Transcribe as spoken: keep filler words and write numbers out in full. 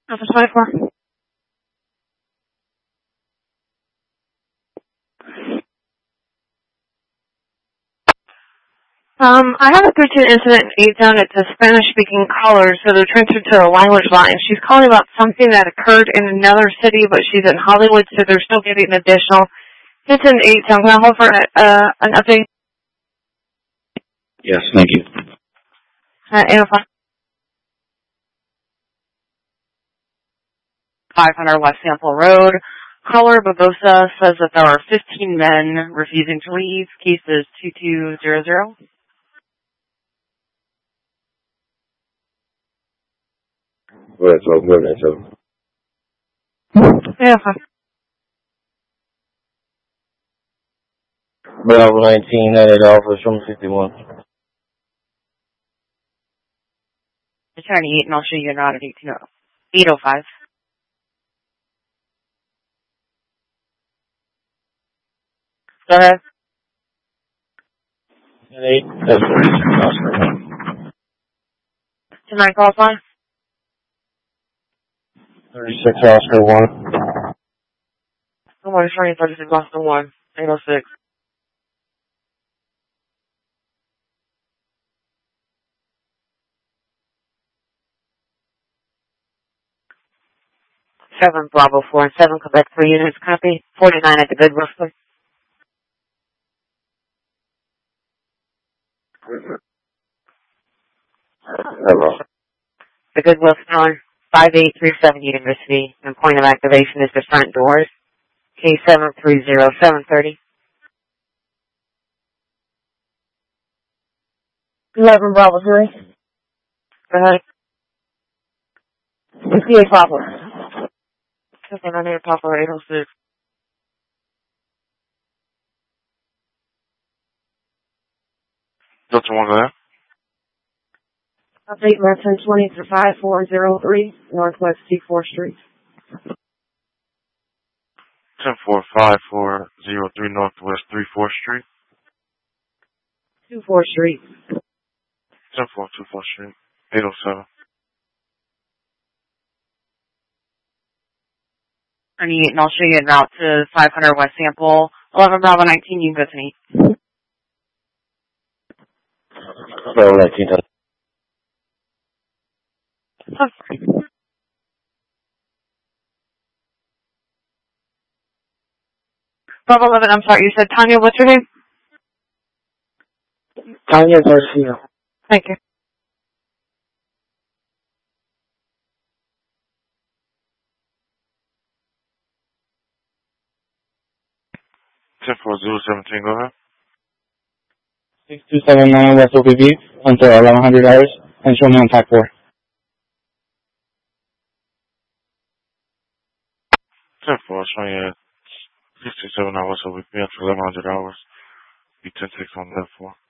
Alpha twenty-four. Um, I have a three two incident in eight zone. It's a Spanish-speaking caller, so they're transferred to a language line. She's calling about something that occurred in another city, but she's in Hollywood, so they're still getting additional. It's in eight zone. Can I hold for uh, an update? Yes, thank you. Uh, eight oh five. five hundred West Sample Road. Caller Barbosa says that there are fifteen men refusing to leave. Case is two two zero zero. Go ahead, so go ahead, so. Yeah. Bravo nineteen, headed office from fifty-one. Attorney eight, and I'll show you an audit eight oh five. Go ahead. eight, that's Oscar. Tonight call line. thirty-six Oscar one. Don't worry, attorney thirty-six Oscar one. eight oh six. seven Bravo four and seven Quebec three units. Copy. forty-nine at the good roughly. Hello. The Goodwill Spelling, five eight three seven University, and point of activation is the front doors. K seven three zero seven thirty. eleven Bravo three. Go ahead. C A Papa. Okay, I need Papa eight oh six. Delta one, go ahead. Update Merton twenty to five four zero three, Northwest C four Street. ten four five four zero three Northwest three fourth Street. two four Street. ten four two fourth Street. eight oh seven. twenty-eight, and I'll show you a route to five hundred West Sample. eleven Bravo nineteen, you can go to me. Bravo nineteen. Okay. Bravo eleven, I'm sorry, you said Tanya, what's your name? Tanya Garcia. Thank you. ten four zero seventeen, go ahead. six two seven nine West O P B, until eleven hundred hours, and show me on pack four. ten four, showing you six two seven nine West O P B until eleven hundred hours. Be ten six on that four.